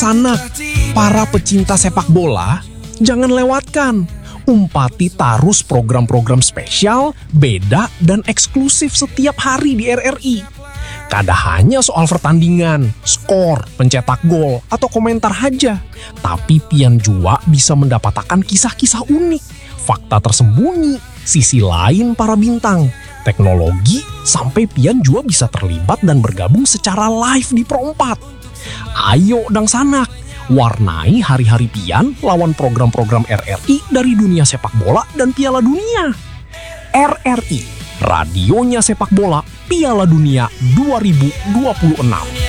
Sana, para pecinta sepak bola, jangan lewatkan. Umpati Tarus program-program spesial, beda, dan eksklusif setiap hari di RRI. Kada hanya soal pertandingan, skor, pencetak gol, atau komentar aja. Tapi pian jua bisa mendapatkan kisah-kisah unik, fakta tersembunyi, sisi lain para bintang, teknologi, sampai pian jua bisa terlibat dan bergabung secara live di Pro 4. Ayo dang sanak, warnai hari-hari pian lawan program-program RRI dari dunia sepak bola dan Piala Dunia. RRI, radionya sepak bola Piala Dunia 2026.